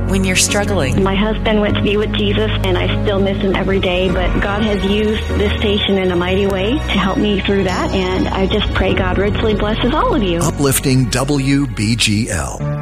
when you're struggling. My husband went to be with Jesus, and I still miss him every day, but God has used this station in a mighty way to help me through that, and I just pray God richly blesses all of you. Uplifting WBGL.